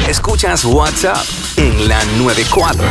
Escuchas WhatsApp en la 94.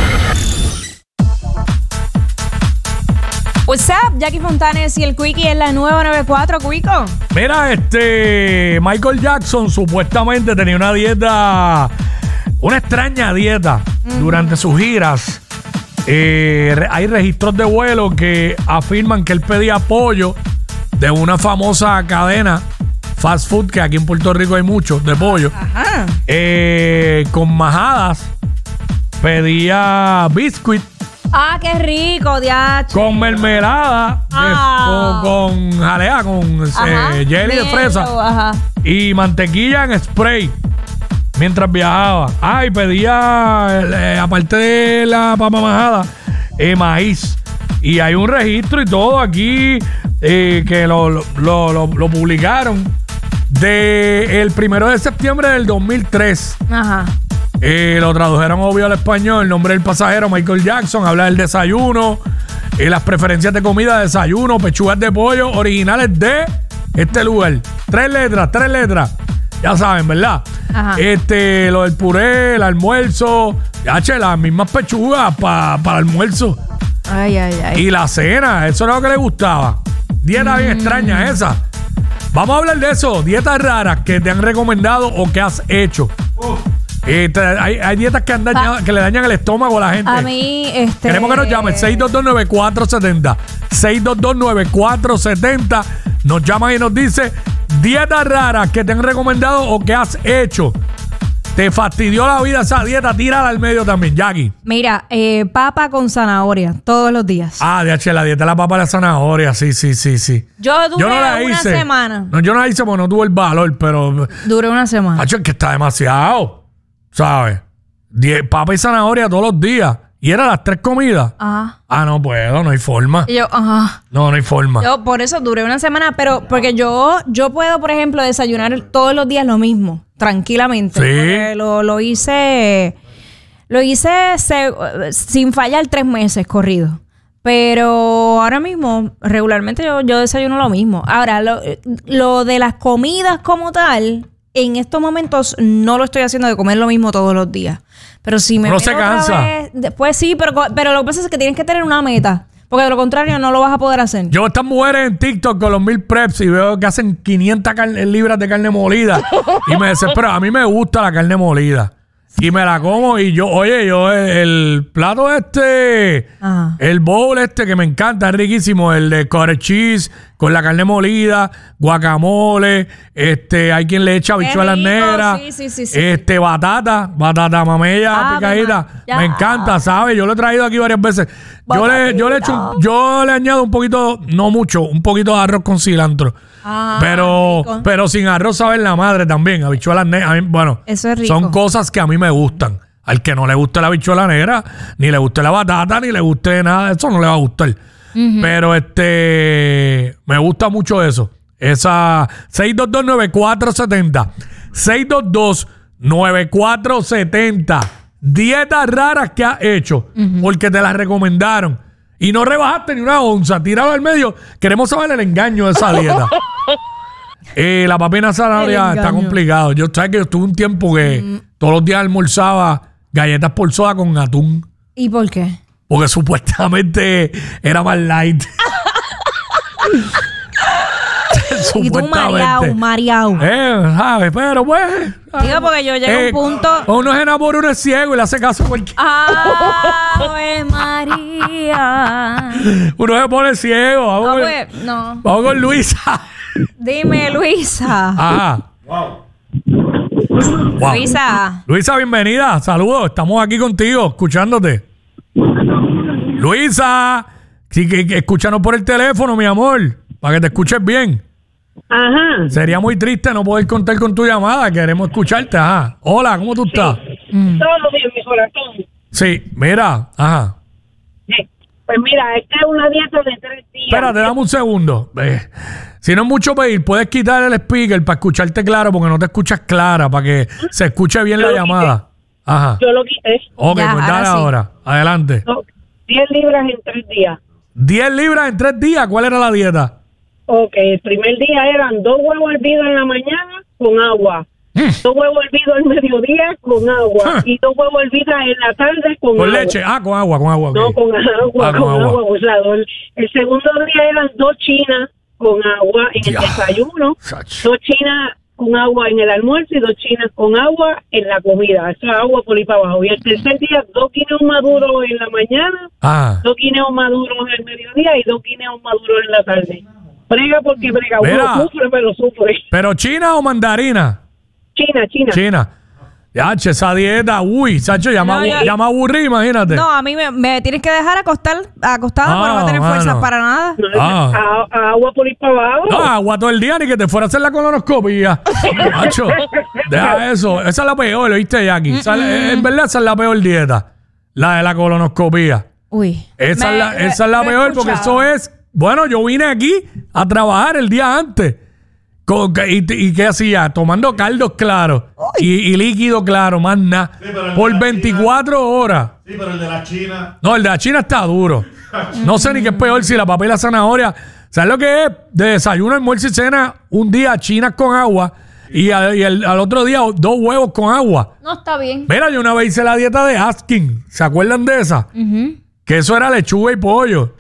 What's up, Jackie Fontanes y el Quickie en la nueva 94, Quico. Mira, Michael Jackson supuestamente tenía una dieta, una extraña dieta durante sus giras. Hay registros de vuelo que afirman que él pedía pollo de una famosa cadena fast food, que aquí en Puerto Rico hay mucho, de pollo. Ajá. Con majadas. Pedía biscuit. Ah, qué rico, diache. Con mermelada, con jalea, con jelly de fresa. Ajá. Y mantequilla en spray mientras viajaba. Y pedía, aparte de la papa majada, maíz. Y hay un registro y todo aquí que lo publicaron del 1 de septiembre del 2003. Ajá. Lo tradujeron obvio al español. El nombre del pasajero, Michael Jackson, habla del desayuno, las preferencias de comida, desayuno, pechugas de pollo originales de este lugar. 3 letras. Ya saben, ¿verdad? Ajá. Lo del puré, el almuerzo, las mismas pechugas para almuerzo. Ay. Y la cena, eso era lo que le gustaba. Dieta bien extraña esa. Vamos a hablar de eso. Dietas raras que te han recomendado o que has hecho. Hay dietas que le dañan el estómago a la gente. A mí, Queremos que nos llamen 6229470. 6229470. Nos llaman y nos dice dietas raras que te han recomendado o que has hecho. Te fastidió la vida esa dieta, tírala al medio también, Jackie. Mira, papa con zanahoria todos los días. La dieta de la papa de la zanahoria, sí. Yo duré no la una hice. semana. No, yo no la hice porque no tuve el valor, pero... Duré una semana. Es que está demasiado, ¿sabes? Papa y zanahoria todos los días. Y eran las 3 comidas. Ajá. No puedo, no hay forma. Y yo, ajá. No hay forma. Yo por eso duré una semana, pero porque yo puedo, por ejemplo, desayunar todos los días lo mismo, tranquilamente. Sí. Lo hice sin fallar 3 meses corridos. Pero ahora mismo, regularmente yo desayuno lo mismo. Ahora, lo de las comidas como tal, en estos momentos no lo estoy haciendo de comer lo mismo todos los días. Pero si me no se cansa. Después sí, pero lo que pasa es que tienes que tener una meta. Porque de lo contrario no lo vas a poder hacer. Yo estas mujeres en TikTok con los meal preps y veo que hacen 500 libras de carne molida y me desespero. A mí me gusta la carne molida. Y me la como y yo el plato el bowl que me encanta, es riquísimo, el de cottage cheese con la carne molida, guacamole, hay quien le echa habichuelas negras, sí. batata mamella picadita, me encanta, ¿sabes? Yo lo he traído aquí varias veces. Yo le añado un poquito, no mucho, un poquito de arroz con cilantro. Pero sin arroz sabe la madre también, habichuelas negras. Bueno, eso es rico. Son cosas que a mí me gustan. Al que no le guste la habichuela negra, ni le guste la batata, ni le guste nada, eso no le va a gustar. Pero me gusta mucho eso. Esa 6229470. 6229470. Dietas raras que has hecho porque te las recomendaron. Y no rebajaste ni una onza, tirado al medio. Queremos saber el engaño de esa dieta. La papina zanahoria está complicado. Yo estuve un tiempo que todos los días almorzaba galletas por soda con atún. ¿Y por qué? Porque supuestamente era más light. Y tú mareado. ¿Sabes? Pero pues... Digo, porque yo llegué a un punto... Uno se enamora, uno es ciego y le hace caso a cualquier... ¡Ave María! Uno se pone ciego. Vamos con Luisa. Dime, Luisa. Ajá. Wow. Luisa, bienvenida. Saludos. Estamos aquí contigo, escuchándote. Luisa. Sí, que escúchanos por el teléfono, mi amor, para que te escuches bien. Ajá. Sería muy triste no poder contar con tu llamada. Queremos escucharte. Ajá. Hola, ¿cómo tú estás? Todo bien, mi corazón. Sí, mira. Ajá. Pues mira, esta es una dieta de 3 días. Espérate, dame un segundo. Si no es mucho pedir, puedes quitar el speaker para escucharte claro, porque no te escuchas clara, para que se escuche bien la llamada. Ajá. Yo lo quité. Ok, ya, pues dale ahora. Adelante. No, 10 libras en 3 días. 10 libras en 3 días. ¿Cuál era la dieta? Ok, el primer día eran 2 huevos hervidos en la mañana con agua. 2 huevos hervidos al mediodía con agua y 2 huevos hervidos en la tarde con agua. leche, con agua. No, Okay. con agua, Con agua. O sea, el segundo día eran 2 chinas con agua en el desayuno, Sach. 2 chinas con agua en el almuerzo y 2 chinas con agua en la comida. Eso es agua por ahí para abajo. Y el tercer día, 2 guineos maduros en la mañana, 2 guineos maduros en el mediodía y 2 guineos maduros en la tarde. Brega porque brega. Mira. Uno sufre, pero sufre. ¿Pero china o mandarina? China. Ya, esa dieta, Sacho, ya me aburrí, imagínate. No, a mí me tienes que dejar acostada porque no voy a tener fuerzas para nada. Agua por ahí para abajo. No, agua todo el día, ni que te fuera a hacer la colonoscopia. Macho, deja eso. Esa es la peor, ¿oíste, Jackie? En verdad, esa es la peor dieta. La de la colonoscopia. Esa es la peor porque eso es... Bueno, yo vine aquí a trabajar el día antes. ¿Y qué hacía? Tomando caldos claros y líquido claro, más nada. Sí, por 24 horas. Sí, pero el de la China... No, el de la China está duro. No sé ni qué es peor, si la papa y la zanahoria. ¿Sabes lo que es? De desayuno, almuerzo y cena, un día chinas con agua y al otro día 2 huevos con agua. No, está bien. Mira, yo una vez hice la dieta de Atkins. ¿Se acuerdan de esa? Que eso era lechuga y pollo.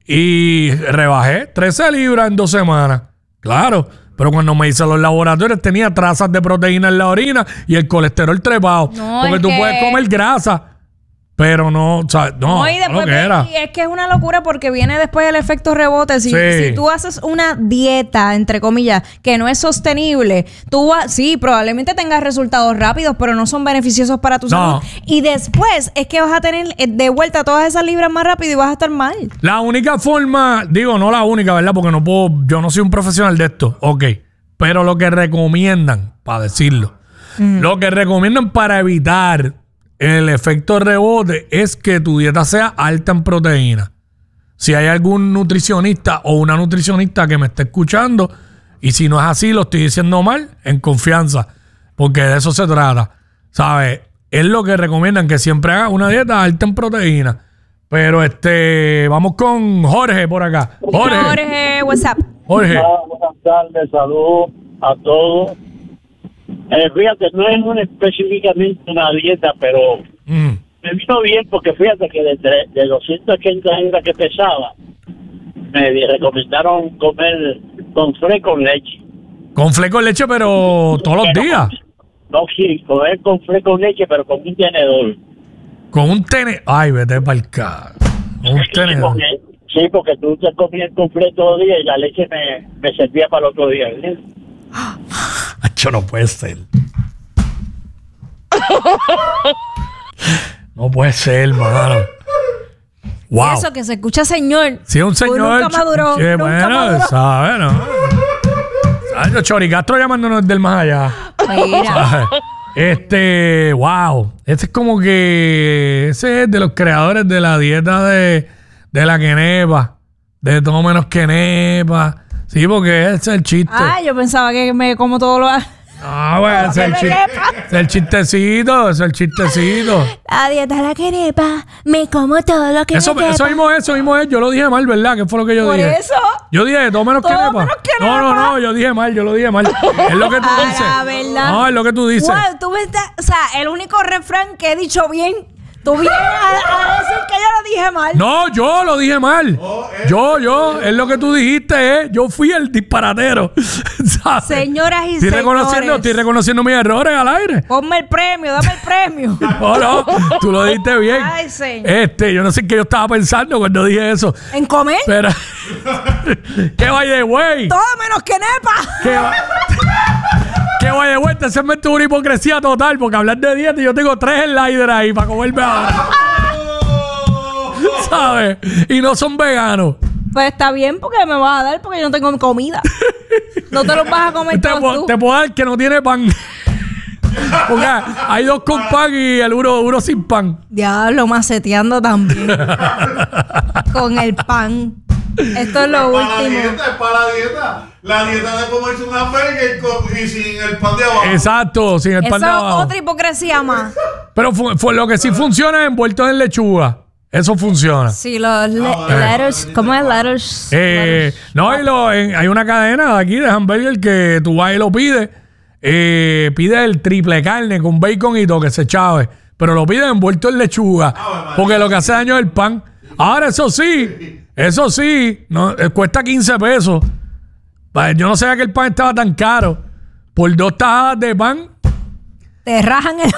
Y rebajé 13 libras en 2 semanas. Claro. Pero cuando me hice los laboratorios tenía trazas de proteína en la orina y el colesterol trepado. No, porque tú puedes comer grasa, pero no, o sea, no y después y es que es una locura porque viene después el efecto rebote. Si tú haces una dieta, entre comillas, que no es sostenible, sí, probablemente tengas resultados rápidos, pero no son beneficiosos para tu salud. Y después es que vas a tener de vuelta todas esas libras más rápido y vas a estar mal. La única forma, no la única, ¿verdad? Porque yo no soy un profesional de esto, pero lo que recomiendan, para decirlo, lo que recomiendan para evitar el efecto rebote es que tu dieta sea alta en proteína. Si hay algún nutricionista o una nutricionista que me esté escuchando, y si no es así, lo estoy diciendo mal, en confianza, porque de eso se trata, ¿sabes? Es lo que recomiendan, que siempre haga una dieta alta en proteína. Pero vamos con Jorge por acá. Jorge, what's up? Jorge. Buenas tardes, saludos a todos. Fíjate, no es específicamente una dieta, pero me vino bien porque fíjate que de 280 libras que pesaba, me recomendaron comer conflé con leche. Conflé con leche, pero todos los días. No, sí, comer conflé con leche, pero con un tenedor. Con un tenedor. Ay, vete para el carro. Un tenedor. Sí, porque tú te comías el conflé todo el día y la leche me servía para el otro día, ¿verdad? Yo no puede ser. No puede ser, mano. Wow. Eso que se escucha, señor. Sí, un señor. Nunca maduró. Sí, bueno, ¿sabes? ¿No? ¿Sabes? Choricastro llamándonos del más allá. Mira. Wow. Ese es como que... Ese es de los creadores de la dieta de la quenepa. De todo menos quenepa. Sí, porque ese es el chiste. Yo pensaba que me como todo lo... Bueno, ese es el chistecito, ese es el chistecito. La dieta de la quenepa, me como todo lo que eso mismo es. Yo lo dije mal, ¿verdad? ¿Qué fue lo que yo dije? Por eso. Yo dije todo menos quenepa. No, yo dije mal, yo lo dije mal. Es lo que tú dices. La verdad. No, es lo que tú dices. Wow, tú me estás... O sea, el único refrán que he dicho bien... Tú vienes a decir que yo lo dije mal. No, yo lo dije mal. Yo, es lo que tú dijiste, Yo fui el disparatero. ¿Sabes? Señoras y señores. Estoy reconociendo mis errores al aire. Ponme el premio, dame el premio. No, tú lo dijiste bien. Ay, señor. Yo no sé qué yo estaba pensando cuando dije eso. ¿En comer? Pero, ¿qué vaya, güey? Todo menos que nepa. Que vaya de vuelta, ese es una hipocresía total, porque hablar de dieta, yo tengo 3 sliders ahí para comerme ahora. ¿Sabes? Y no son veganos. Pues está bien, porque me vas a dar, porque yo no tengo comida. No te los vas a comer todos tú. Te puedo dar que no tiene pan. Porque hay 2 con pan y el uno sin pan. Diablo, maceteando también. Con el pan. Esto es lo último. Es para la dieta. La dieta de comerse un hamburger y sin el pan de abajo. Exacto, sin el pan de abajo. Eso es otra hipocresía más. Pero lo que sí funciona es envueltos en lechuga. Eso funciona. Sí, los letters. ¿Cómo es letters? No, hay una cadena de aquí de hamburger que tú vas y lo pides. pide el triple carne con bacon y todo, que se chave. Pero lo pide envuelto en lechuga. Porque lo que hace daño es el pan. Ahora, eso sí, no, cuesta 15 pesos. Yo no sabía que el pan estaba tan caro. Por 2 tajadas de pan. Te rajan el...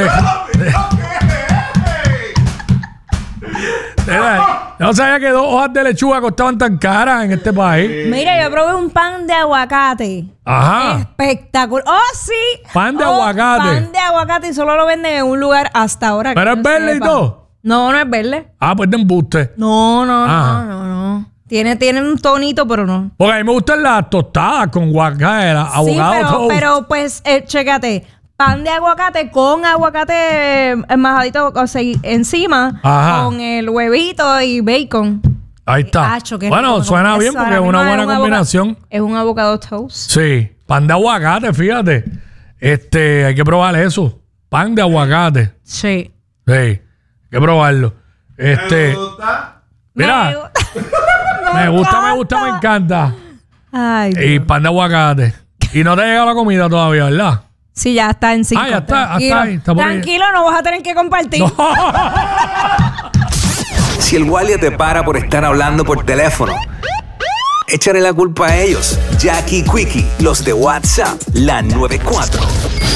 No sabía que 2 hojas de lechuga costaban tan caras en este país. Mira, yo probé un pan de aguacate. Ajá. Espectacular. ¡Oh, sí! Pan de aguacate. Pan de aguacate y solo lo venden en un lugar hasta ahora. ¿Pero es verde y todo? No, no es verde. Ah, pues de embuste. No. Tiene un tonito, pero no. Porque a mí me gustan las tostadas con aguacate, abogado. Sí, pero pues, chécate. Pan de aguacate con aguacate majadito encima. Ajá. Con el huevito y bacon. Ahí está. Bueno, suena bien porque es una buena combinación. Es un avocado toast. Sí, pan de aguacate, fíjate. Hay que probar eso. Pan de aguacate. Sí. Sí, hay que probarlo. Mira, me gusta, me encanta. Ay, y pan de aguacate. Y no te llega la comida todavía, ¿verdad? Sí, ya está en 5. Ya está. Tranquilo, ahí, está tranquilo, no vas a tener que compartir. No. Si el guardia te para por estar hablando por teléfono, échale la culpa a ellos. Jackie Quickie, los de WhatsApp, la 94.